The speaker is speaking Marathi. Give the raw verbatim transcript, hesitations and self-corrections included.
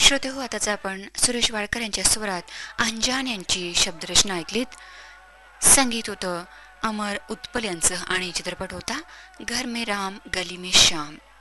श्रोते हो, आताच आपण सुरेश वाडकर यांच्या स्वरात अंजान यांची शब्दरचना ऐकलीत. संगीत होतं अमर उत्पल यांचं आणि चित्रपट होता घर में राम गली में श्याम.